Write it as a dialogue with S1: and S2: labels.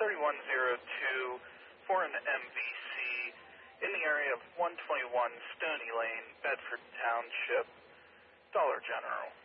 S1: 3102 for an MVC in the area of 121 Stony Lane, Bedford Township, Dollar General.